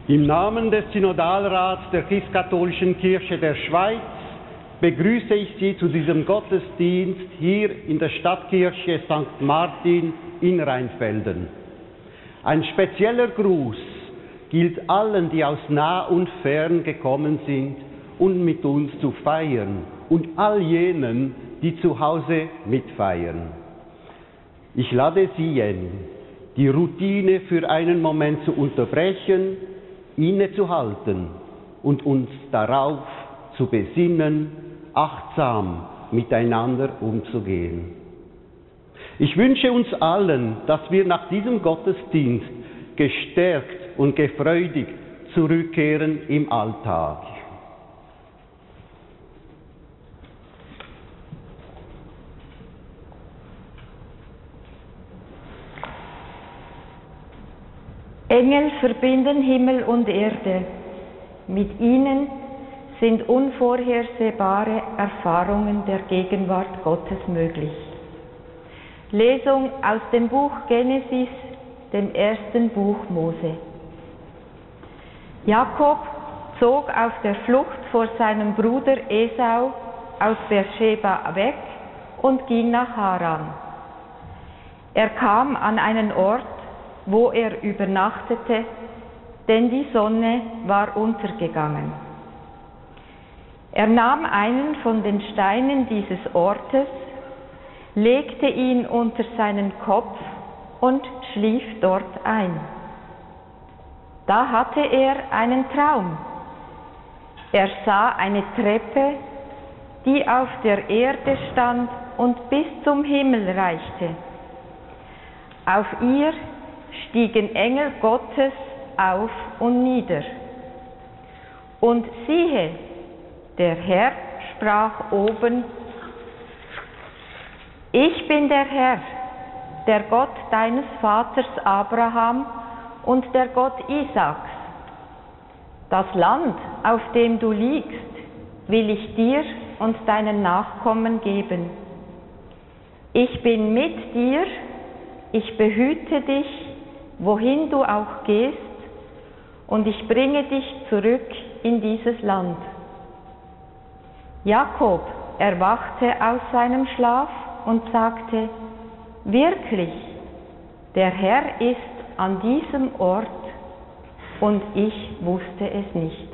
Im Namen des Synodalrats der Christkatholischen Kirche der Schweiz begrüße ich Sie zu diesem Gottesdienst hier in der Stadtkirche St. Martin in Rheinfelden. Ein spezieller Gruß gilt allen, die aus nah und fern gekommen sind, um mit uns zu feiern, und all jenen, die zu Hause mitfeiern. Ich lade Sie ein, die Routine für einen Moment zu unterbrechen, innezuhalten und uns darauf zu besinnen, achtsam miteinander umzugehen. Ich wünsche uns allen, dass wir nach diesem Gottesdienst gestärkt und gefreudigt zurückkehren im Alltag. Engel verbinden Himmel und Erde. Mit ihnen sind unvorhersehbare Erfahrungen der Gegenwart Gottes möglich. Lesung aus dem Buch Genesis, dem ersten Buch Mose. Jakob zog auf der Flucht vor seinem Bruder Esau aus Beersheba weg und ging nach Haran. Er kam an einen Ort, wo er übernachtete, denn die Sonne war untergegangen. Er nahm einen von den Steinen dieses Ortes, legte ihn unter seinen Kopf und schlief dort ein. Da hatte er einen Traum. Er sah eine Treppe, die auf der Erde stand und bis zum Himmel reichte. Auf ihr stiegen Engel Gottes auf und nieder. Und siehe, der Herr sprach oben: Ich bin der Herr, der Gott deines Vaters Abraham und der Gott Isaaks. Das Land, auf dem du liegst, will ich dir und deinen Nachkommen geben. Ich bin mit dir, ich behüte dich, wohin du auch gehst, und ich bringe dich zurück in dieses Land. Jakob erwachte aus seinem Schlaf und sagte: Wirklich, der Herr ist an diesem Ort, und ich wusste es nicht.